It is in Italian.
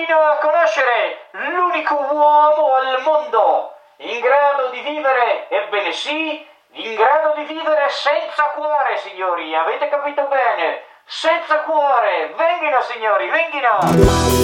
Venghino a conoscere l'unico uomo al mondo in grado di vivere, ebbene sì, in grado di vivere senza cuore, signori, avete capito bene? Senza cuore, venghino signori, venghino!